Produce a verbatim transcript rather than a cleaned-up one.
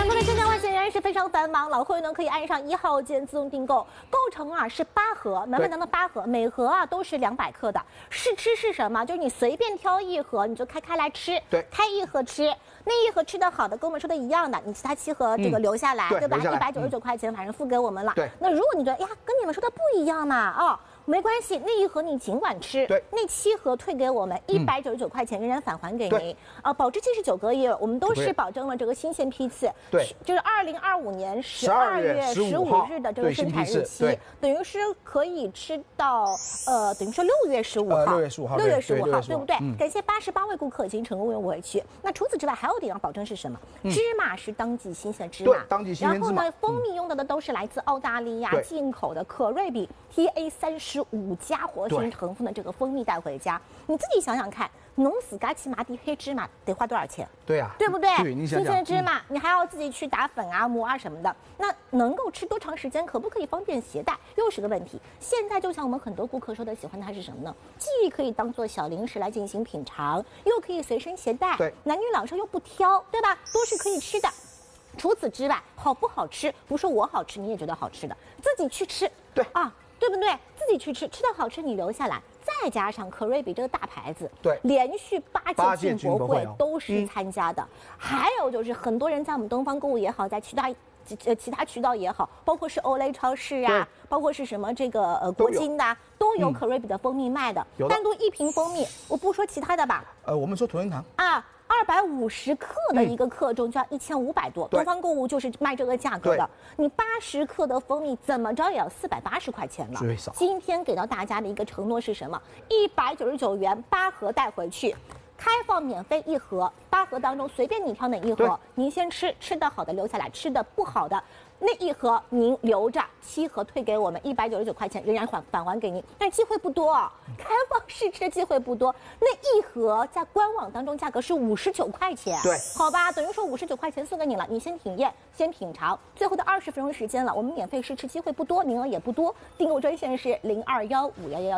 说的现在外显然是非常繁忙，老会员呢可以按上一号键自动订购，构成啊是八盒，满满当当八盒，每盒啊都是两百克的。试吃是什么？就是你随便挑一盒，你就开开来吃， 对， 开一盒吃。那一盒吃的好的，跟我们说的一样的，你其他七盒这个留下来，嗯、对, 对吧？一百九十九块钱，反正付给我们了。 对。 那如果你觉得呀，跟你们说的不一样嘛，哦。没关系，那一盒你尽管吃， 对， 那七盒退给我们一百九十九块钱，仍然返还给您。呃，保质期是九个月，我们都是保证了这个新鲜批次， 对， 就是二零二五年十二月十五日的这个生产日期，等于是可以吃到呃，等于说六月十五号， 六月十五号， 六月十五号，对不对？ 嗯、 感谢八十八位顾客已经成功回去。那除此之外，还有点要保证是什么？嗯、芝麻是当季新鲜芝麻， 对，当季新鲜芝麻。 然后呢，蜂蜜用到的都是来自澳大利亚进口的可瑞比 T A 三十五加活性成分的这个蜂蜜带回家，你自己想想看，农死嘎奇麻地黑芝麻得花多少钱？ 对呀、啊， 对不对？ 对，你想想， 新鲜芝麻、嗯、你还要自己去打粉啊、磨啊什么的，那能够吃多长时间？可不可以方便携带？又是个问题。现在就像我们很多顾客说的，喜欢它是什么呢？既可以当做小零食来进行品尝，又可以随身携带， 对， 男女老少又不挑，对吧？都是可以吃的。除此之外，好不好吃？不是我好吃，你也觉得好吃的，自己去吃， 对啊。对不对？自己去吃，吃到好吃你留下来，再加上可瑞比这个大牌子， 对， 连续八届进博会都是参加的。 嗯、 还有就是很多人在我们东方购物也好，在其他呃其他渠道也好，包括是欧莱超市啊，包括是什么这个呃国金的、啊，都有可瑞比的蜂蜜卖的。嗯、单独一瓶蜂蜜，我不说其他的吧。 呃，我们说同仁堂啊。二百五十克的一个克重就要一千五百多，东方购物就是卖这个价格的。你八十克的蜂蜜怎么着也要四百八十块钱了。 最少。 今天给到大家的一个承诺是什么？一百九十九元八盒带回去，开放免费一盒，八盒当中随便你挑哪一盒，您先吃，吃的好的留下来，吃的不好的那一盒您留着，七盒退给我们一百九十九块钱，仍然返返还给您，但机会不多，开放试吃的机会不多。那一盒在官网当中价格是五十九块钱， 对， 好吧，等于说五十九块钱送给你了，你先体验，先品尝，最后的二十分钟时间了，我们免费试吃机会不多，名额也不多，订购专线是零二幺五幺幺幺。